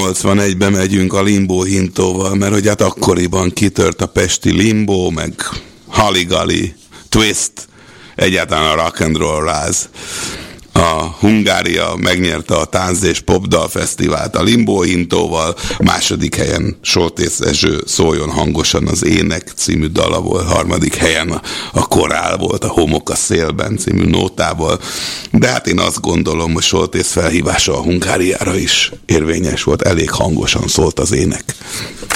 81-ben megyünk a Limbo Hintóval, mert hogy hát akkoriban kitört a pesti Limbo, meg Haligali, Twist, egyáltalán a rock and roll ráz. A Hungária megnyerte a Tánc és Popdal Fesztivált a Limbo Hintóval, második helyen Soltész Erzső Szóljon hangosan az ének című dala volt, harmadik helyen a Korál volt, a Homok a szélben című nótával, de hát én azt gondolom, hogy Soltész felhívása a Hungáriára is érvényes volt, elég hangosan szólt az ének.